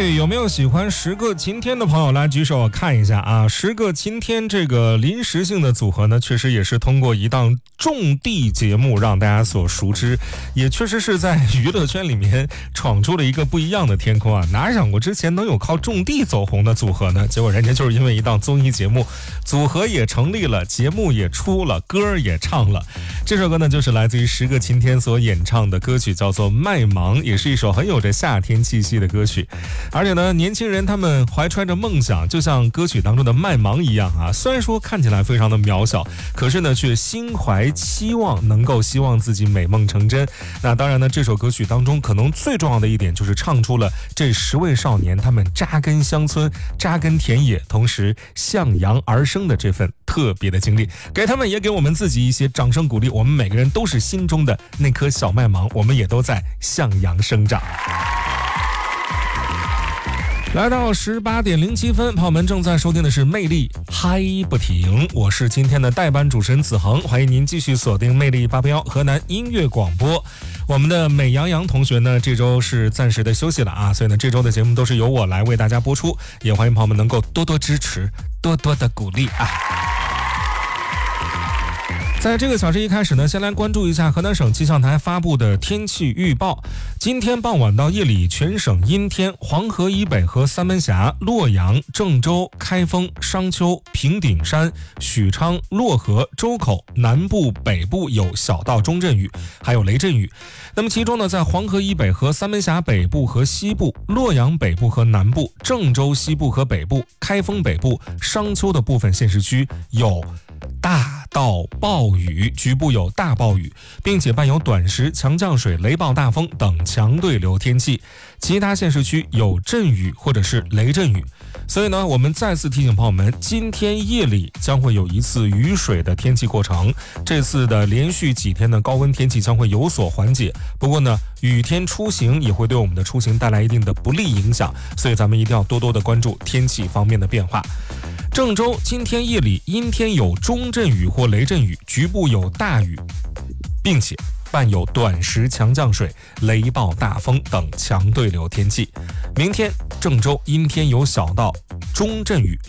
有没有喜欢十个晴天的朋友来举手看一下啊？十个晴天这个临时性的组合呢，确实也是通过一档种地节目让大家所熟知，也确实是在娱乐圈里面闯出了一个不一样的天空啊！哪想过之前能有靠种地走红的组合呢？结果人家就是因为一档综艺节目，组合也成立了，节目也出了，歌也唱了。这首歌呢，就是来自于十个晴天所演唱的歌曲，叫做《麦芒》，也是一首很有着夏天气息的歌曲。而且呢，年轻人他们怀揣着梦想，就像歌曲当中的麦芒一样啊，虽然说看起来非常的渺小，可是呢却心怀期望，能够希望自己美梦成真。那当然呢，这首歌曲当中可能最重要的一点就是唱出了这10位少年他们扎根乡村、扎根田野，同时向阳而生的这份特别的经历，给他们也给我们自己一些掌声鼓励。我们每个人都是心中的那颗小麦芒，我们也都在向阳生长。来到18点07分，朋友们正在收听的是魅力嗨不停，我是今天的代班主持人子恒，欢迎您继续锁定魅力881河南音乐广播。我们的美羊羊同学呢，这周是暂时的休息了啊，所以呢，这周的节目都是由我来为大家播出，也欢迎朋友们能够多多支持，多多的鼓励啊。在这个小时一开始呢，先来关注一下河南省气象台发布的天气预报。今天傍晚到夜里，全省阴天，黄河以北和三门峡、洛阳、郑州、开封、商丘、平顶山、许昌、漯河、周口南部、北部有小到中阵雨，还有雷阵雨。那么其中呢，在黄河以北和三门峡北部和西部、洛阳北部和南部、郑州西部和北部、开封北部、商丘的部分县市区有大到暴雨，局部有大暴雨，并且伴有短时强降水、雷暴大风等强对流天气。其他县市区有阵雨或者是雷阵雨。所以呢，我们再次提醒朋友们，今天夜里将会有一次雨水的天气过程。这次的连续几天的高温天气将会有所缓解，不过呢，雨天出行也会对我们的出行带来一定的不利影响，所以咱们一定要多多的关注天气方面的变化。郑州今天夜里阴天有中阵雨或雷阵雨，局部有大雨，并且伴有短时强降水、雷暴大风等强对流天气。明天郑州阴天有小到中阵雨。